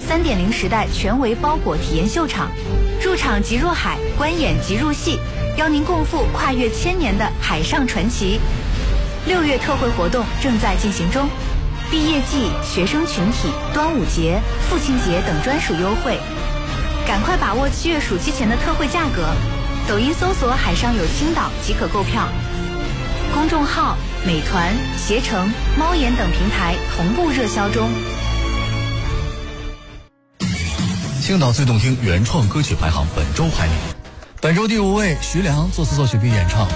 3.0时代全维包裹体验秀场，入场即入海，观演即入戏，邀您共赴跨越1000年的海上传奇。6月特惠活动正在进行中，毕业季、学生群体、端午节、父亲节等专属优惠，赶快把握7月暑期前的特惠价格。抖音搜索海上有青岛即可购票，公众号、美团、携程、猫眼等平台同步热销中。 青岛最动听原创歌曲排行本周排名，本周第5位徐良作词作曲并演唱，